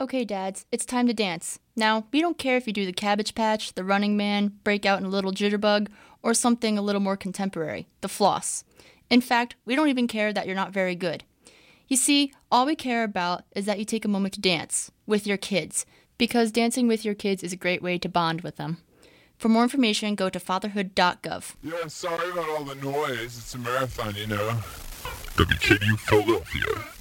Okay, dads, it's time to dance. Now, we don't care if you do the Cabbage Patch, the Running Man, break out in a little jitterbug, or something a little more contemporary, the floss. In fact, we don't even care that you're not very good. You see, all we care about is that you take a moment to dance with your kids, because dancing with your kids is a great way to bond with them. For more information, go to fatherhood.gov. Yeah, sorry about all the noise. It's a marathon, WKU Philadelphia.